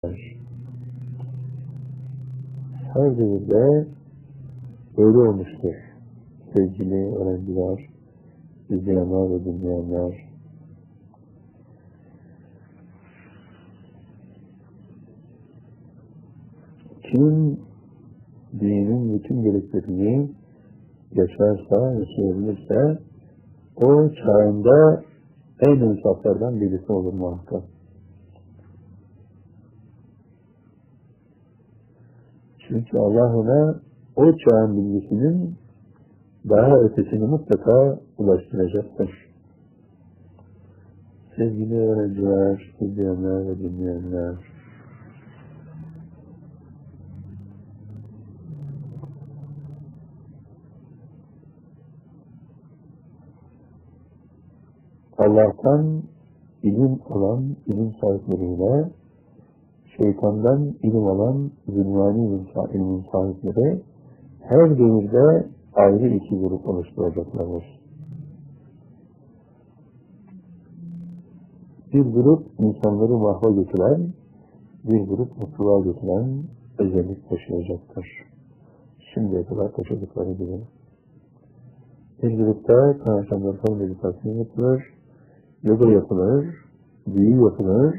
Her devirde böyle olmuştur. Sevgili öğrenciler, izleyenler ve dinleyenler. Kim dinin bütün gereklerini yaşarsa, yaşayabilirse o çağında en insaflardan birisi olur muhakkak. Çünkü Allah ona o çağın bilgisinin daha ötesini mutlaka ulaştıracaktır. Sevgili öğrenciler, izleyenler ve dinleyenler, Allah'tan ilim alan ilim sahipleriyle şeytandan ilim alan zülmani ilim sahipleri her devirde ayrı iki grup oluşturacaklardır. Bir grup insanları mahva götüren, bir grup mutluluğa götüren özellik taşıyacaktır. Şimdiye kadar taşıdıkları gibi. Bir grupta transcendental meditasyon yapılır, yoga yapılır, büyü yapılır,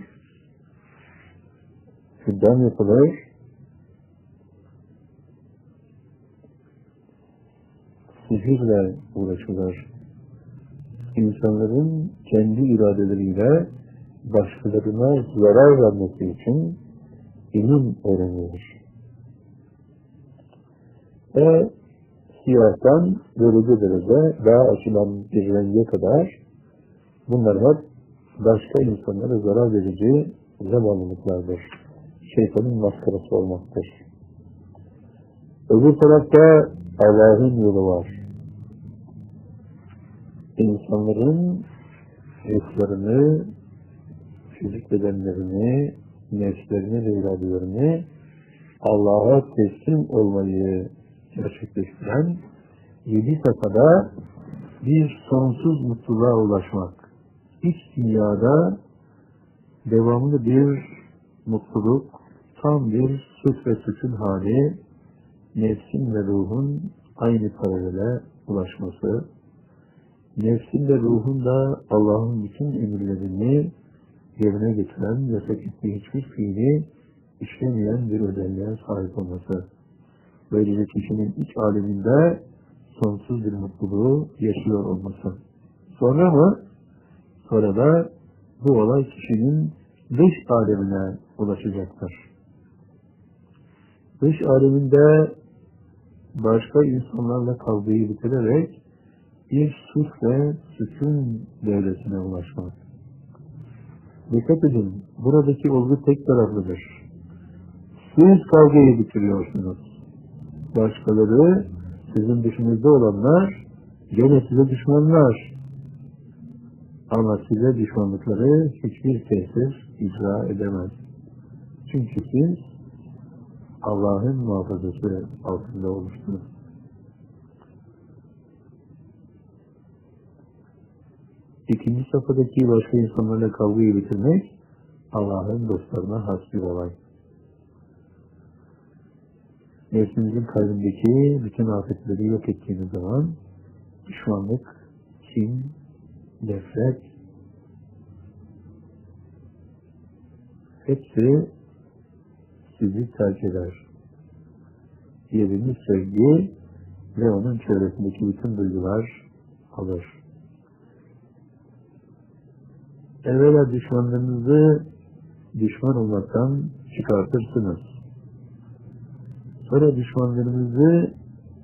hüddam yapılır, sihirle uğraşılır. İnsanların kendi iradeleriyle başkalarına zarar vermesi için ilim öğrenilir. Ve siyahtan derece daha açılan bir renge kadar bunlar hep başka insanlara zarar verici zavallılıklardır. Şeytanın maskarası olmaktır. Öbür tarafta Allah'ın yolu var. İnsanların ruhlarını, fizik bedenlerini, nefslerini ve iradelerini Allah'a teslim olmayı gerçekleştiren 7 safhada bir sonsuz mutluluğa ulaşmak. İç dünyada devamlı bir mutluluk, tam bir süt ve sütün hali, nefsin ve ruhun aynı paralele ulaşması, nefsin ve ruhun da Allah'ın bütün emirlerini yerine getiren, yasak ettiği hiçbir fiili işlemeyen bir özelliğe sahip olması. Böylece kişinin iç aleminde sonsuz bir mutluluğu yaşıyor olması. Sonra da bu olay kişinin dış alemine ulaşacaktır. Dış aleminde başka insanlarla kavgayı bitirerek bir sulh ve sükun devletine ulaşmak. Dikkat edin, buradaki olgu tek taraflıdır. Siz kavgayı bitiriyorsunuz. Başkaları, sizin dışınızda olanlar, gene size düşmanlar. Ama size düşmanlıkları hiçbir tesir icra edemez. Çünkü siz Allah'ın muhafazası altında olmuşsunuz. İkinci safhadaki başka insanlarla kavgayı bitirmek Allah'ın dostlarına has bir olay. Nefsinizin kalbindeki bütün afetleri yok ettiğiniz zaman düşmanlık, kin, nefret hepsi sizi terk eder. Yerini sevgi ve onun çevresindeki bütün duygular alır. Evvela düşmanlarınızı düşman olmaktan çıkartırsınız. Sonra düşmanlarınızı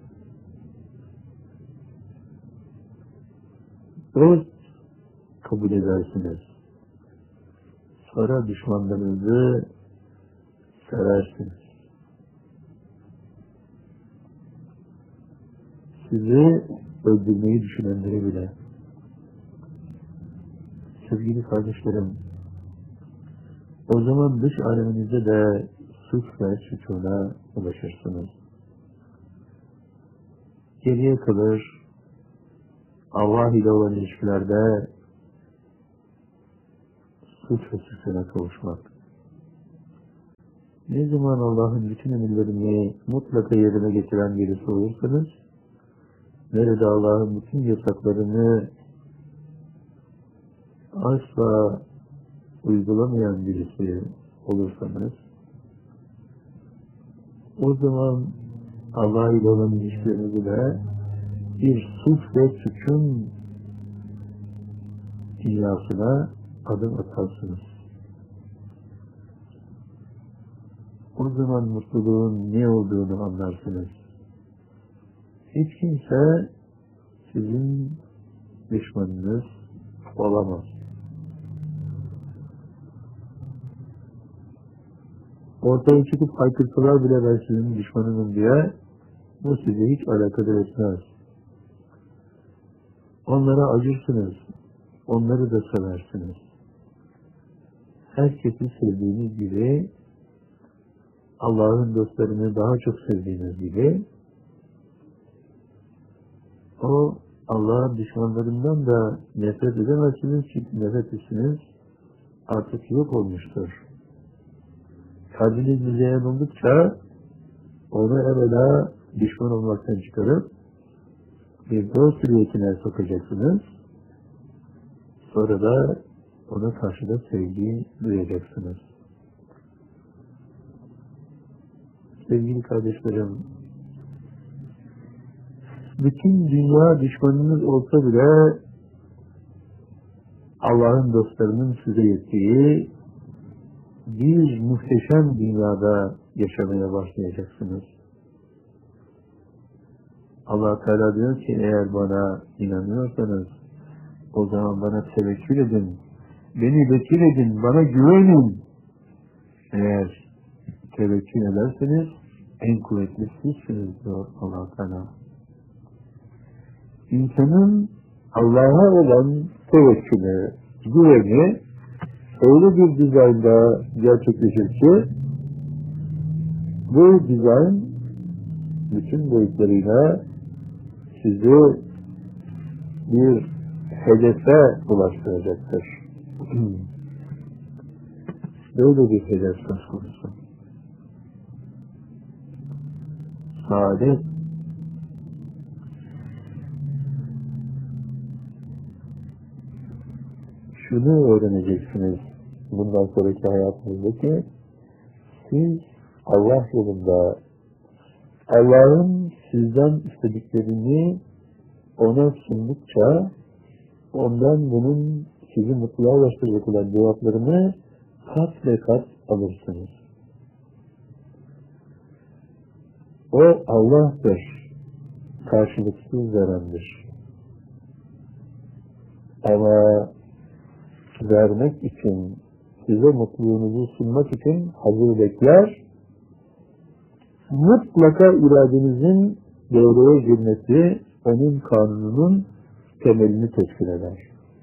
dost kabul edersiniz. Sonra düşmanlarınızı seversiniz. Sizi öldürmeyi düşünenleri bile. Sevgili kardeşlerim, o zaman dış aleminizde de suç ve sükûna ulaşırsınız. Geriye kalır Allah ile olan ilişkilerde suç ve sükûna kavuşmak. Ne zaman Allah'ın bütün emirlerini mutlaka yerine getiren birisi olursanız, nerede Allah'ın bütün yasaklarını asla uygulamayan birisi olursanız, o zaman Allah ile olan ilişkilerinizi de bir suç ve suçun dünyasına adım atarsınız. O zaman mutluluğun ne olduğunu anlarsınız. Hiç kimse sizin düşmanınız olamaz. Ortaya çıkıp haykırsalar bile ben sizin düşmanınım diye, bu size hiç alakadar etmez. Onlara acırsınız, onları da seversiniz. Herkesi sevdiğiniz gibi, Allah'ın dostlarını daha çok sevdiğiniz gibi, o Allah'ın düşmanlarından da nefret edemezsiniz, çünkü nefret etsiniz artık yok olmuştur. Kalbiniz müzeyyen oldukça onu evvela düşman olmaktan çıkarıp bir dost hürriyetine sokacaksınız. Sonra da ona karşı da sevgi duyacaksınız. Sevgili kardeşlerim, bütün dünya düşmanınız olsa bile Allah'ın dostlarının size yettiği bir muhteşem dünyada yaşamaya başlayacaksınız. Allah Teala diyor ki, eğer bana inanıyorsanız o zaman bana tevekkül edin, beni vekil edin, bana güvenin. Eğer tevekkül ederseniz en kuvvetli sizsiniz diyor Allah Teala. İnsanın Allah'a olan tevekkülü, güveni öyle bir dizaynda gerçekleşir ki, bu dizayn bütün boyutlarıyla sizi bir hedefe ulaştıracaktır. Böyle bir hedef söz konusu. Saadet, şunu öğreneceksiniz bundan sonraki hayatınızdaki, siz Allah yolunda Allah'ın sizden istediklerini ona sundukça ondan bunun sizi mutluluğa ulaştıracak olan cevaplarını kat ve kat alırsınız. O Allah'tır, karşılıksız verendir. Ama vermek için, size mutluluğunuzu sunmak için hazır bekler, mutlaka iradenizin devreye girmesi onun kanununun temelini teşkil eder.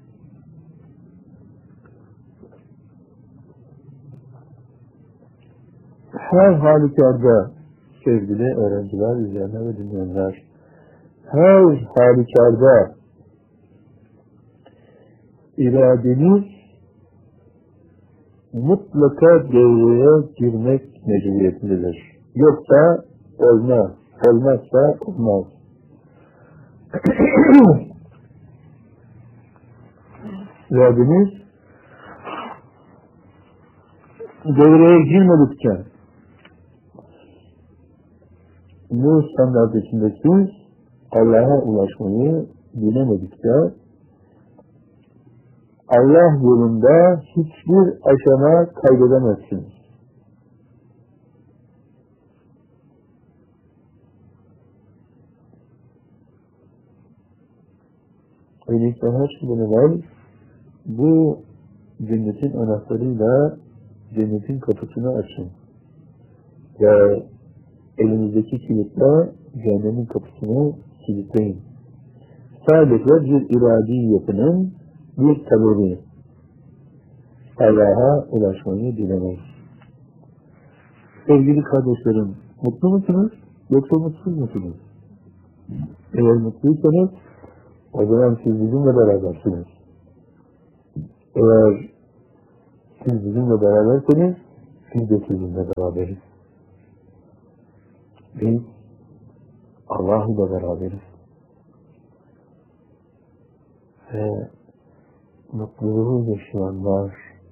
Her halükarda sevgili öğrenciler, izleyenler ve dinleyenler, her halükarda iradeniz mutlaka devreye girmek mecburiyetindedir. Yoksa olmaz. Olmazsa olmaz. İradeniz devreye girmedikçe bu standart içinde siz Allah'a ulaşmayı bilemedikçe Allah yolunda hiçbir aşama kaydedemezsiniz. Öyleyse her şeyden evvel bu cennetin anahtarıyla cennetin kapısını açın. Ve elinizdeki kilitle cehennemin kapısını kilitleyin. Sadece bir iradi yapının bir talebi, Allah'a ulaşmayı dilemek. Sevgili kardeşlerim, mutlu musunuz yoksa mutsuz musunuz? Eğer mutluysanız o zaman siz bizimle berabersiniz. Eğer siz bizimle beraberseniz Biz de sizinle beraberiz. Biz Allah ile beraberiz. Ve mutluluğu yaşayanlar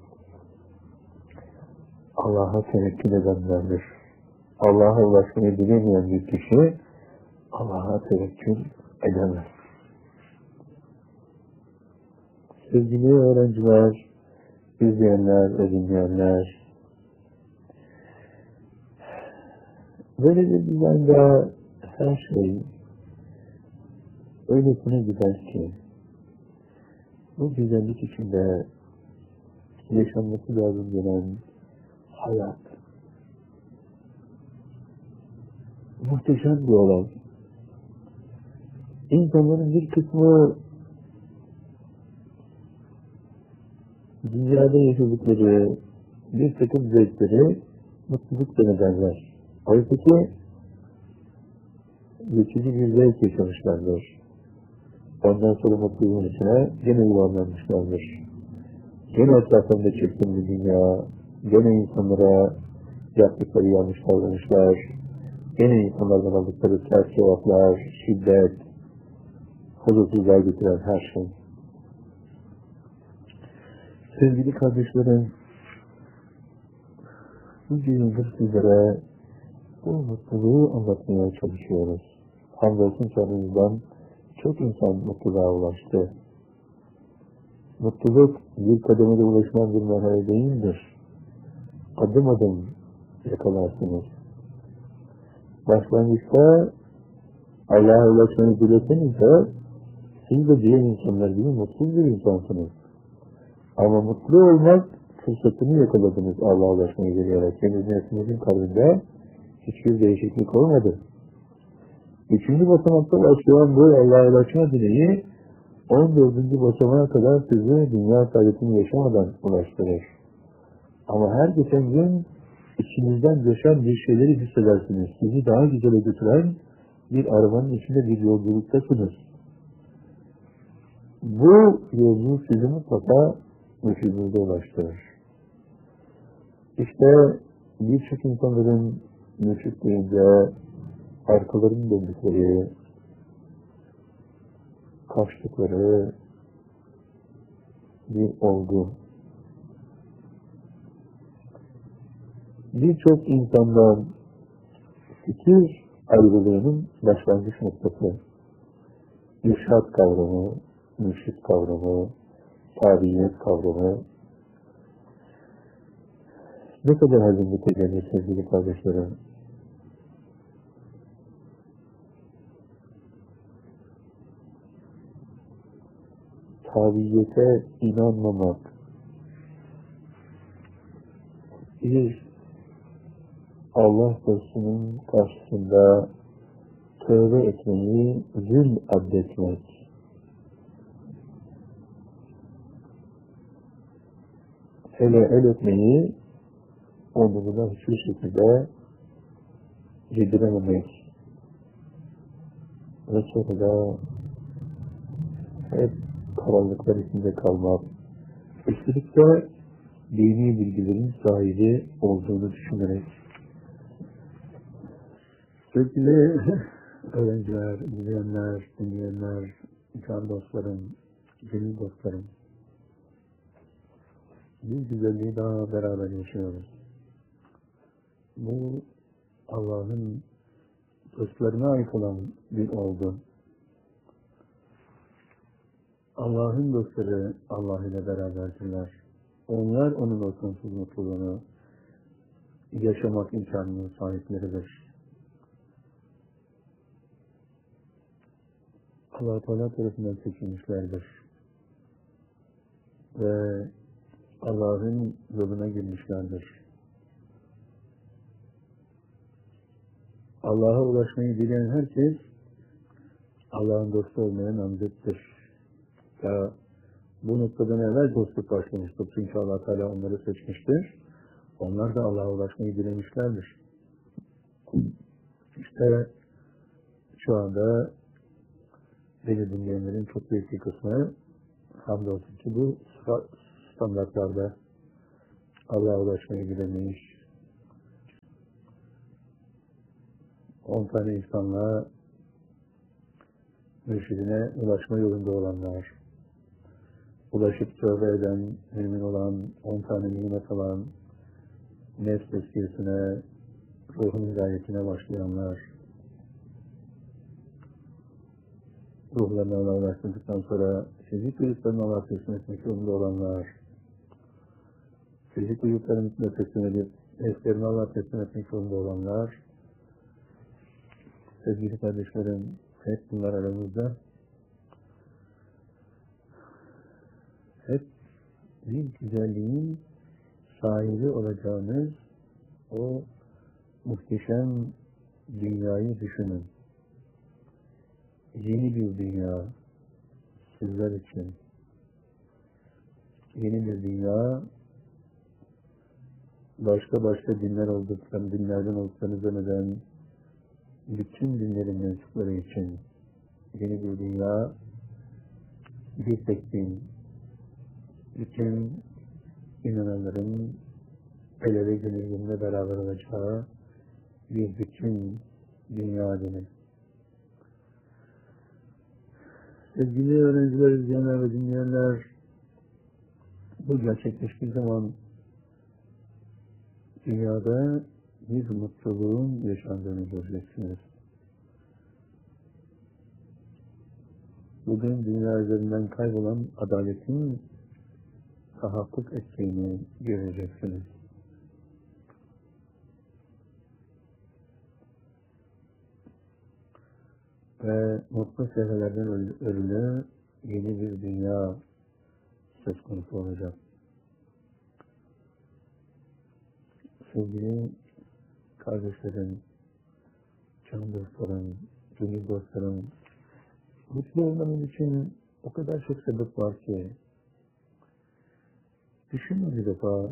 Allah'a tevekkül edenlerdir. Allah'a ulaşmayı bilemeyen bir kişi Allah'a tevekkül edemez. Sevgili öğrenciler, izleyenler ve dinleyenler, böyle bir düzende her şey öylesine gider ki, bu güzellik içinde yaşanması lazım gelen hayat muhteşem bir olay. İnsanların bir kısmı dünyada yaşadıkları bir takım zevkleri mutluluk denederler. Oysa ki geçici bir zevk yaşamışlardır. Ondan sonra mutluluğun içine gene yuvarlanmışlardır. Gene etrafında çirkin bir dünya, gene insanlara yaptıkları yanlış davranışlar, gene insanlardan aldıkları sert cevaplar, şiddet, huzursuzluğa götüren her şey. Sevgili kardeşlerim, bir yıldır sizlere bu mutluluğu anlatmaya çalışıyoruz. Hamdolsun çağrımızdan çok insan mutluluğa ulaştı. Mutluluk bir kademede ulaşılan bir merhale değildir. Adım adım yakalarsınız. Başlangıçta Allah'a ulaşmayı dileseniz de siz de diğer insanlar gibi mutsuz bir insansınız. Ama mutlu olmak fırsatını yakaladınız Allah'a ulaşmayı dileyerek. Henüz nefsinizin kalbinde hiçbir değişiklik olmadı. Üçüncü basamakta başlayan bu Allah'a ulaşma dileği 14. basamağa kadar sizi dünya saadetini yaşamadan ulaştırır. Ama her geçen gün içinizden coşan bir şeyleri hissedersiniz. Sizi daha güzele götüren bir arabanın içinde bir yolculuktasınız. Bu yolculuk sizi mutlaka müşahede ulaştırır. İşte birçok insanların müşrik deyince arkalarını döndükleri, kaçtıkları bir olgu. Birçok insandan fikir ayrılığının başlangıç noktası, irşad kavramı, mürşid kavramı, tabiyet kavramı ne kadar hazırlı tecelli sevgili kardeşlerim. Tabiyete inanmamak, bir Allah dostunun karşısında tövbe etmeyi zül addetmek, hele el etmeyi onunla hiçbir şekilde yedirememek ve sonra da hep karanlıklar içinde kalmak, üstelik de dini bilgilerin sahibi olduğunu düşünerek. Sevgili öğrenciler, izleyenler, dinleyenler, can dostlarım, gönül dostlarım, bir güzelliği daha beraber yaşıyoruz. Bu Allah'ın dostlarına ait olan bir olgu. Allah'ın dostları Allah ile beraberdirler. Onlar onun o sonsuz mutluluğunu yaşamak imkanının sahipleridir. Allah-u Teala tarafından seçilmişlerdir. Ve Allah'ın yoluna girmişlerdir. Allah'a ulaşmayı dileyen herkes Allah'ın dostu olmaya namzettir. Ya bu noktadan evvel dostluk başlamıştır. Çünkü Allah Teala onları seçmiştir. Onlar da Allah'a ulaşmayı dilemişlerdir. İşte şu anda beni dinleyenlerin çok büyük bir kısmı hamdolsun ki bu standartlarda Allah'a ulaşmayı dilemiş, 10 tane insanla mürşidine ulaşma yolunda olanlar, ulaşıp tövbe eden, mümin olan, 10 tane nimet alan, nefs tezkiyesine, ruhun hidayetine başlayanlar, ruhlarını Allah'a ulaştırdıktan sonra fizik uyuklarını Allah'a teslim etmek yolunda olanlar, fizik uyuklarını teslim edip nefslerini Allah'a teslim etmek yolunda olanlar, sevgili kardeşlerim, hep bunlar aramızda, hep bir güzelliğin sahibi olacağınız o muhteşem dünyayı düşünün. Yeni bir dünya sizler için. Yeni bir dünya, başka dinler dinlerden olduklarını zanneden bütün dinlerin mensupları için yeni bir dünya, bir tek din, bütün inananların el ele gönülleriyle beraber olacağı bir bütün dünya demek. Sevgili öğrenciler, izleyenler ve dinleyenler, bu gerçekleştiği zaman dünyada bir mutluluğun yaşandığını göreceksiniz. Bugün dünya üzerinden kaybolan adaletin tahakkuk ettiğini göreceksiniz. Ve mutlu seferlerden örülü yeni bir dünya söz konusu olacak. Sevgili kardeşlerim, can dostlarım, gönül dostlarım, mutlu olmanız için o kadar çok sebep var ki, düşünün bir defa,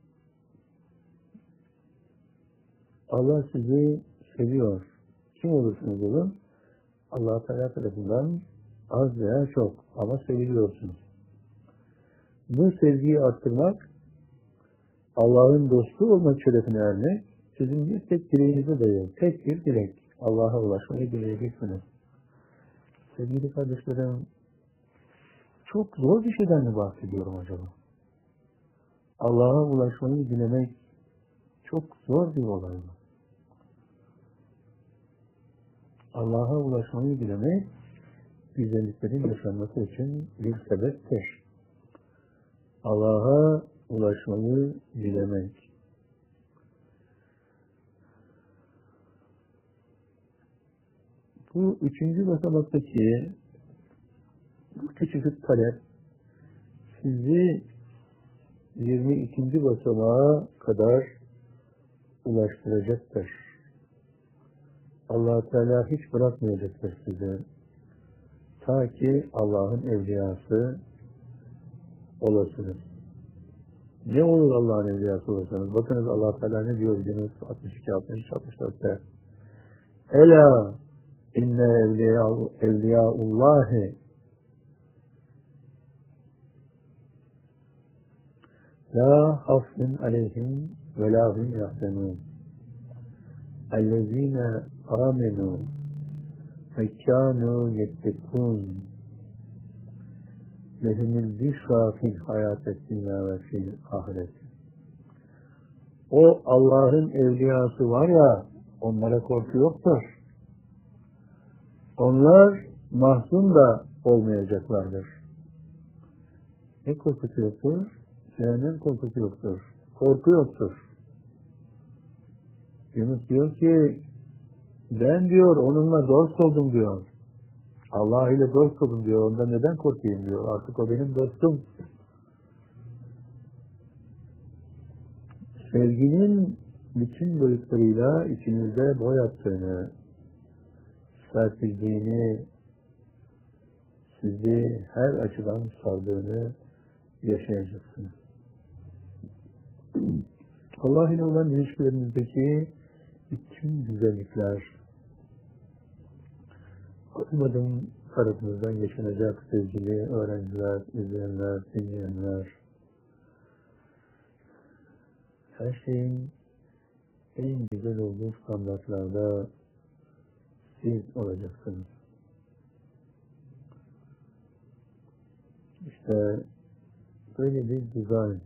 Allah sizi seviyor. Kim olursunuz olun, Allah Teala tarafından az veya çok ama seviliyorsunuz. Bu sevgiyi arttırmak, Allah'ın dostu olmak şerefine ermek, sizin bir tek dileğinize dayalı, tek bir dilek. Allah'a ulaşmayı dileyeceksiniz. Sevgili kardeşlerim, çok zor bir şeyden mi bahsediyorum acaba? Allah'a ulaşmayı dilemek çok zor bir olay mı? Allah'a ulaşmayı dilemek, güzelliklerin yaşanması için bir sebeptir. Allah'a ulaşmayı dilemek. Bu üçüncü basamaktaki bu küçük talep sizi 22. basamağa kadar ulaştıracaktır. Allah Teala hiç bırakmayacaktır sizi. Ta ki Allah'ın evliyası olasınız. Ne olur Allah'ın evliyası olursanız? Bakınız Allah Teala ne diyor Yunus 62, 63, 64'te. Ela inne evliyaullahi la hafzun aleyhim ve la hum yahzenun. Ellezine amenu ve kânû yettekûn. Lehumul bişra fil hayâtet dünya ve fil ahiret. O Allah'ın evliyası var ya, onlara korku yoktur. Onlar mahzun da olmayacaklardır. Ne korkusu yoktur? Cehennem korkusu yoktur. Korku yoktur. Yunus diyor ki, ben diyor onunla dost oldum diyor. Allah ile dost oldum diyor. Ondan neden korkayım diyor. Artık o benim dostum. Sevginin bütün boyutlarıyla içinizde boy attığını, serpildiğini, sizi her açıdan sardığını yaşayacaksınız. Allah ile olan ilişkilerinizdeki bütün güzellikler adım adım tarafınızdan yaşanacak sevgili öğrenciler, izleyenler, dinleyenler. Her şeyin en güzel olduğu standartlarda siz olacaksınız. İşte böyle bir dizayn.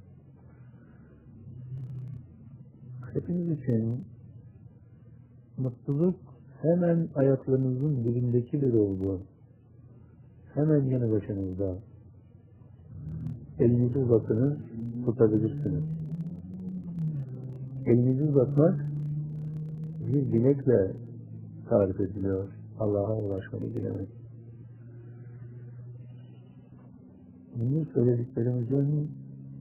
Hepiniz için mutluluk hemen ayaklarınızın dibindeki bir olgu. Hemen yanı başınızda. Elinizi uzatınız, tutabilirsiniz. Elinizi uzatmak bir dilekle tarif ediliyor. Allah'a ulaşmayı dilemek. Bunu söylediklerimizin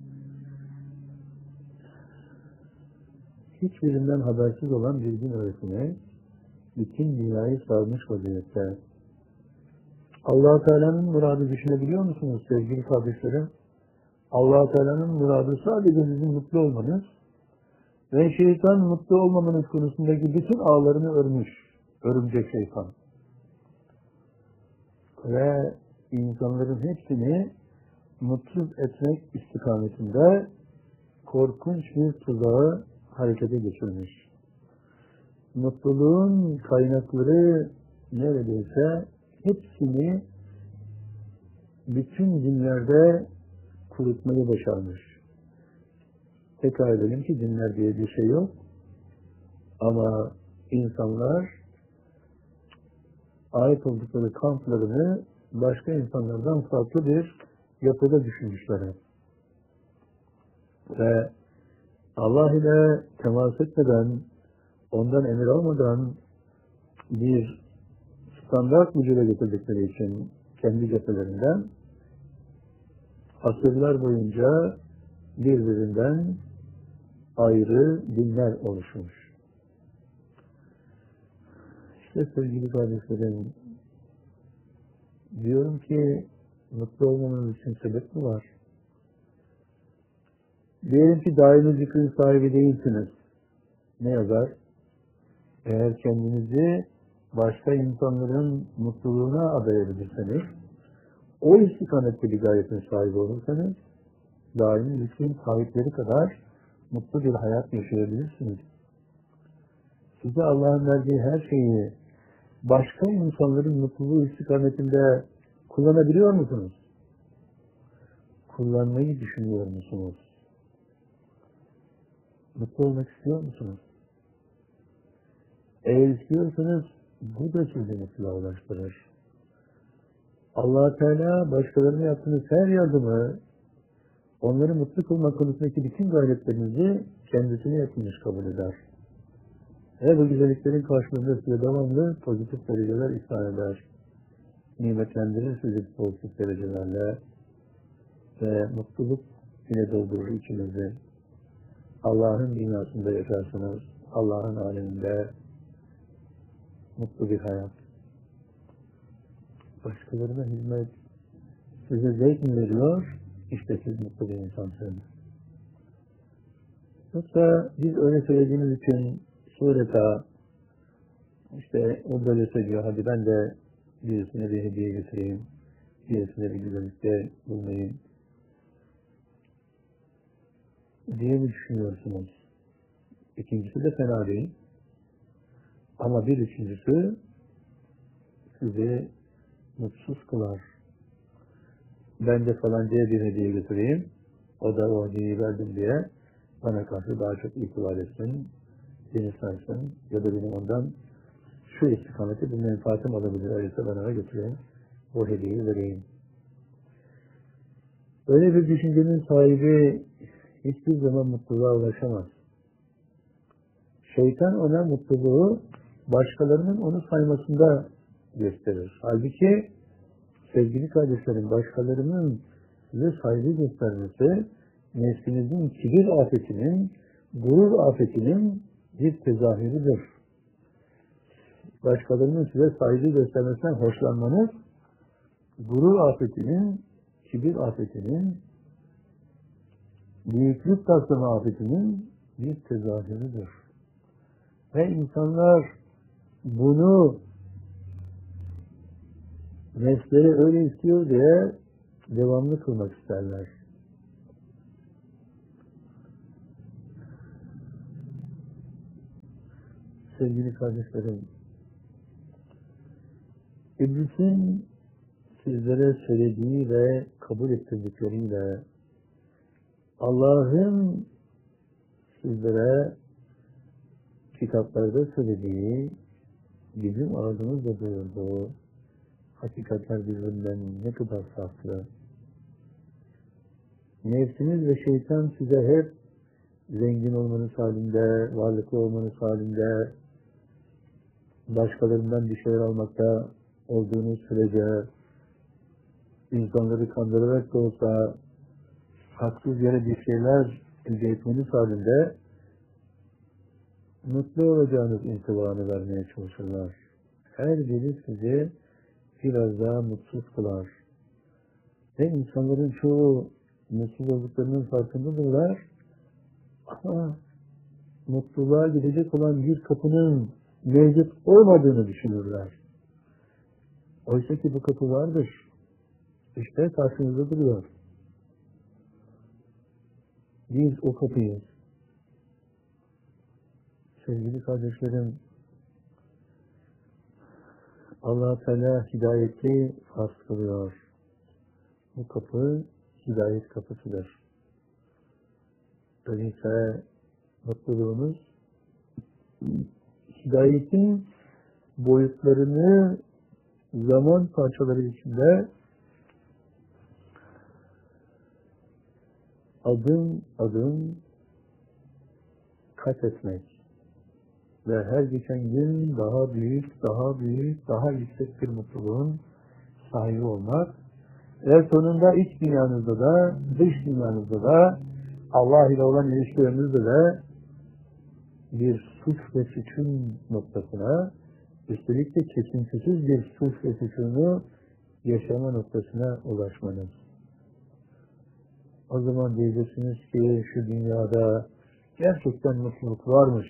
hiçbirinden habersiz olan bir din öğretimi bütün dünyayı sarmış vaziyette. Allah-u Teala'nın muradı düşünebiliyor musunuz sevgili kardeşlerim? Allah-u Teala'nın muradı sadece sizin mutlu olmanız ve şeytan mutlu olmamanız konusundaki bütün ağlarını örmüş. Örümcek şeytan. Ve insanların hepsini mutsuz etmek istikametinde korkunç bir tuzağı harekete geçirmiş. Mutluluğun kaynakları neredeyse hepsini bütün dinlerde kurutmayı başarmış. Tekrar edelim ki dinler diye bir şey yok. Ama insanlar ait oldukları kamplarını başka insanlardan farklı bir yapıda düşünmüşler. Ve Allah ile temas etmeden, ondan emir almadan bir standart vücuda getirdikleri için kendi cephelerinden asırlar boyunca birbirinden ayrı dinler oluşmuş. İşte sevgili kardeşlerim, diyorum ki mutlu olmanız için sebep mi var? Diyelim ki daimi zikrin sahibi değilsiniz. Ne yazar? Eğer kendinizi başka insanların mutluluğuna adayabilirseniz, o istikamette bir gayetin sahibi olursanız, daimi zikrin sahipleri kadar mutlu bir hayat yaşayabilirsiniz. Size Allah'ın verdiği her şeyi başka insanların mutluluğu istikametinde kullanabiliyor musunuz? Kullanmayı düşünüyor musunuz? Mutlu olmak istiyor musunuz? Eğer istiyorsanız bu da sizi mutluluğa ulaştırır. Allah-u Teala başkalarına yaptığınız her yardımı, onları mutlu kılmak konusundaki bütün gayretlerinizi kendisine yapılmış kabul eder. Ve bu güzelliklerin karşılığında size devamlı pozitif dereceler ihsan eder. Nimetlendirir sizi pozitif derecelerle ve mutluluk yine doldurur içinizi. Allah'ın dünyasında yaşarsınız. Allah'ın aleminde mutlu bir hayat. Başkalarına hizmet size zevk mi veriyor? İşte siz mutlu bir insansınız. Yoksa biz öyle söylediğimiz için sureta işte o böyle söylüyor, hadi ben de birisine bir hediye götüreyim, birisine bir güzellikte bulmayayım diye mi düşünüyorsunuz? İkincisi de fena değil. Ama bir üçüncüsü sizi mutsuz kılar. Ben de falancaya bir hediye götüreyim, o da o hediyeyi verdim diye bana karşı daha çok itibar etsin, beni saysın ya da benim ondan şu istikamete bir menfaatim olabilir. Öyleyse ben ona götüreyim, o hediyeyi vereyim. Öyle bir düşüncenin sahibi hiçbir zaman mutluluğa ulaşamaz. Şeytan ona mutluluğu başkalarının onu saymasında gösterir. Halbuki sevgili kardeşlerim, başkalarının size saygı göstermesi nefsinizin kibir afetinin, gurur afetinin bir tezahürüdür. Başkalarının size saygı göstermesinden hoşlanmanız gurur afetinin, kibir afetinin, büyüklük taslama afetinin bir tezahürüdür. Ve insanlar bunu nefsleri öyle istiyor diye devamlı kılmak isterler. Sevgili kardeşlerim, İblisin sizlere söylediği ve kabul ettirdikleriyle Allah'ın sizlere kitaplarda söylediği, bizim ağzımızla duyurduğu hakikatler birbirinden ne kadar farklı. Nefsiniz ve şeytan size hep zengin olmanız halinde, varlıklı olmanız halinde, başkalarından bir şeyler almakta olduğunuz sürece, insanları kandırarak da olsa haksız yere bir şeyler elde etmeniz halinde mutlu olacağınız intibanı vermeye çalışırlar. Her biri sizi biraz daha mutsuz kılar. Ve insanların çoğu mutsuz olduklarının farkındadırlar. Ama mutluluğa gidecek olan bir kapının mevcut olmadığını düşünürler. Oysa ki bu kapı vardır. İşte karşınızda duruyor. Biz o kapıyız. Sevgili kardeşlerim, Allah-u Teala hidayeti farz kılıyor. Bu kapı hidayet kapısıdır. Öyleyse mutluluğunuz hidayetin boyutlarını zaman parçaları içinde adım adım kat etmek ve her geçen gün daha büyük, daha büyük, daha yüksek bir mutluluğun sahibi olmak ve sonunda iç dünyanızda da, dış dünyanızda da, Allah ile olan ilişkilerinizde de bir suç ve suçun noktasına, üstelik de kesintisiz bir suç ve suçunu yaşama noktasına ulaşmanız. O zaman diyeceksiniz ki şu dünyada gerçekten mutluluk varmış.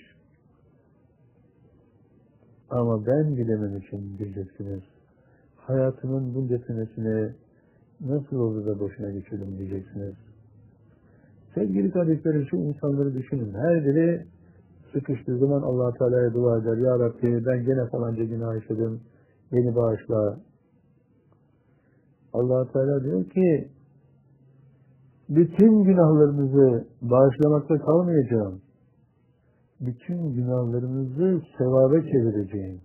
Ama ben bilememişim diyeceksiniz. Hayatımın bunca senesini nasıl olur da boşuna geçirdim diyeceksiniz. Sevgili kardeşlerim, şu insanları düşünün. Her biri sıkıştığı zaman Allah Teala'ya dua eder. Ya Rabbi, ben gene falanca günah işledim. Beni bağışla. Allah Teala diyor ki bütün günahlarınızı bağışlamakta kalmayacağım. Bütün günahlarınızı sevaba çevireceğim.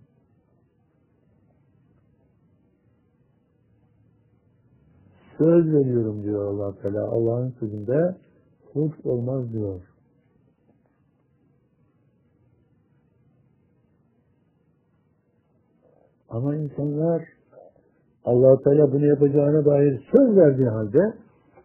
Söz veriyorum diyor Allah Teala. Allah'ın sözünde huş olmaz diyor. Ama insanlar Allah Teala bunu yapacağına dair söz verdiği halde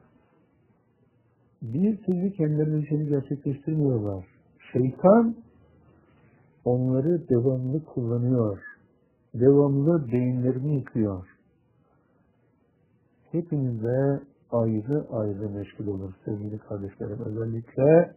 bir türlü kendilerinin işini gerçekleştirmiyorlar. Şeytan onları devamlı kullanıyor. Devamlı beyinlerini yıkıyor. Hepinizle ayrı ayrı meşgul olur sevgili kardeşlerim. Özellikle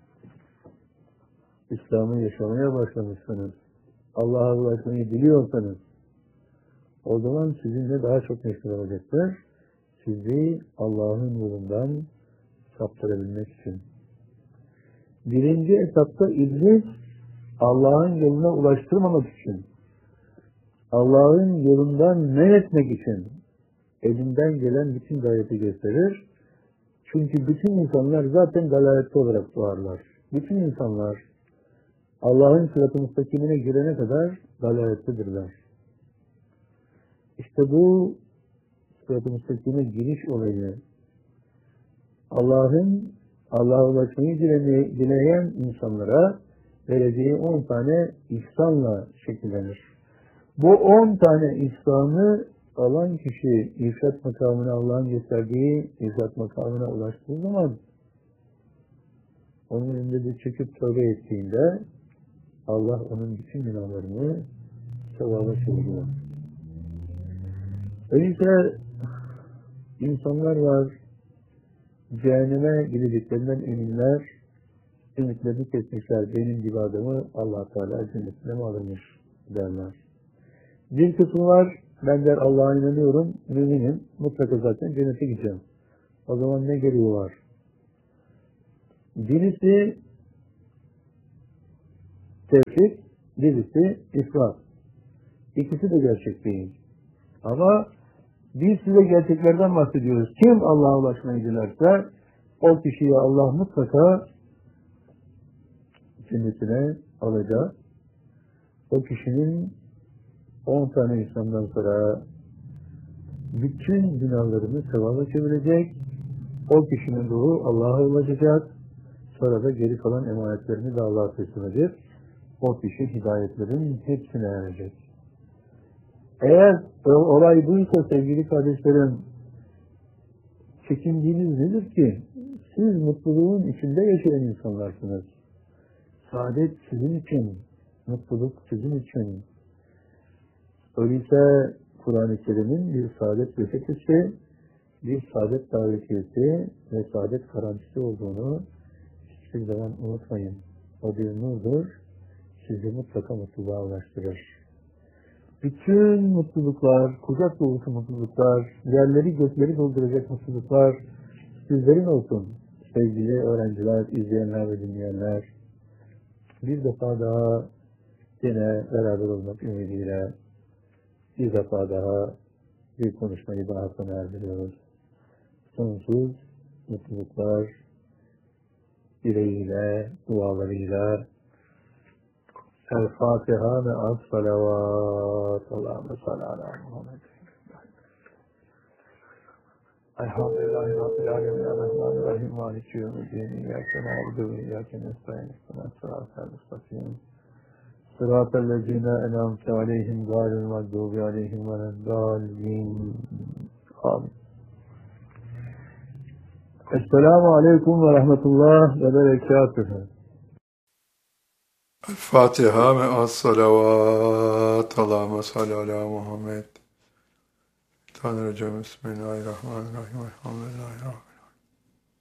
İslam'ı yaşamaya başlamışsınız. Allah'a ulaşmayı biliyorsanız o zaman sizinle daha çok meşgul olacaktır. Sizi Allah'ın yolundan saptırabilmek için. Birinci etapta iblis Allah'ın yoluna ulaştırmamak için, Allah'ın yolundan men etmek için elinden gelen bütün gayreti gösterir. Çünkü bütün insanlar zaten dalaletli olarak doğarlar. Bütün insanlar Allah'ın sırat-ı müstakimine girene kadar dalaletlidirler. İşte bu sırat-ı müstakime giriş olayı Allah'a ulaşmayı dileyen insanlara vereceği 10 tane ihsanla şekillenir. Bu 10 tane ihsanı alan kişi irşat makamına, Allah'ın gösterdiği irşat makamına ulaştığı zaman onun önünde de çekip tövbe ettiğinde Allah onun bütün günahlarını sevaba çeviriyor. Öyleyse insanlar var, cehenneme gideceklerinden eminler, ümitlerini kesmişler. Benim gibi adamı Allah Teala cennetine mi alırmış derler. Bir kısmı var, ben der Allah'a inanıyorum, müminim, mutlaka zaten cennete gideceğim. O zaman ne gereği var? Birisi tevhid, birisi ifrat. İkisi de gerçek değil. Ama biz size gerçeklerden bahsediyoruz. Kim Allah'a ulaşmayı dilerse o kişiyi Allah mutlaka kendisine alacak. O kişinin 10 tane insandan sonra bütün günahlarını sevaba çevirecek. O kişinin ruhu Allah'a ulaşacak. Sonra da geri kalan emanetlerini de Allah'a teslim edip o kişi hidayetlerin hepsine erecek. Eğer olay buysa sevgili kardeşlerim, çekindiğiniz nedir ki? Siz mutluluğun içinde yaşayan insanlarsınız. Saadet sizin için, mutluluk sizin için. Öyleyse Kur'an-ı Kerim'in bir saadet reçetesi, bir saadet davetiyesi ve saadet garantisi olduğunu hiçbir zaman unutmayın. O bir nurdur, sizi mutlaka mutluluğa ulaştırır. Bütün mutluluklar, kucak dolusu mutluluklar, yerleri gökleri dolduracak mutluluklar sizlerin olsun. Sevgili öğrenciler, izleyenler ve dinleyenler, bir defa daha yine beraber olmak ümidiyle bir defa daha bir konuşmayı daha sona erdiriyoruz. Sonsuz mutluluklar dileğiyle, dualarıyla El-Fatiha ve as-salavat. Allahümme salli ala Muhammed. Elhamdülillahi Rabbil alemin. Rahmanirrahim. Maliki yevmiddin. İyyâke na'budu ve iyyâke nestaîn. İhdinas sıratal mustakîm. Sıratal lezîne en'amte aleyhim gâyril mağdûbi aleyhim veleddâllîn. Amin. Esselamu aleyküm ve rahmetullah ve berekatühü. El-Fatiha ve as-salavat. Allahümme salli ala Muhammed. Tanrıcığım, Bismillahirrahmanirrahim. Elhamdülillahi Rabbil